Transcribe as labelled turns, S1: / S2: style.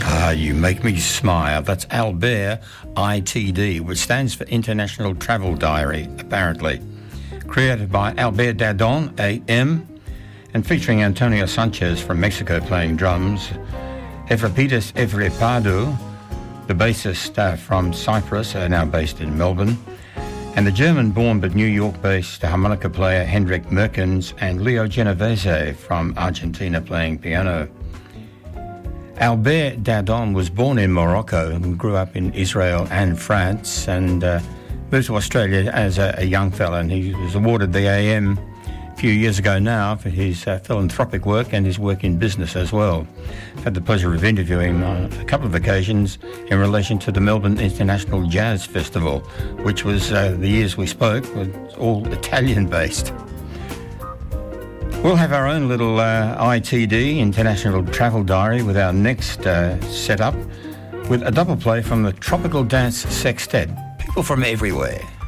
S1: You make me smile. That's Albert ITD, which stands for International Travel Diary, apparently. Created by Albert Dadon, AM, and featuring Antonio Sanchez from Mexico playing drums, Efrapides Evrepado, the bassist from Cyprus, now based in Melbourne, and the German-born but New York-based harmonica player Hendrik Merkens, and Leo Genovese from Argentina playing piano. Albert Dadon was born in Morocco and grew up in Israel and France, and moved to Australia as a young fella, and he was awarded the AM a few years ago now for his philanthropic work and his work in business as well. I've had the pleasure of interviewing him on a couple of occasions in relation to the Melbourne International Jazz Festival, which was the years we spoke, was all Italian-based. We'll have our own little ITD, International Travel Diary, with our next setup, with a double play from the Tropical Dance Sextet, people from everywhere.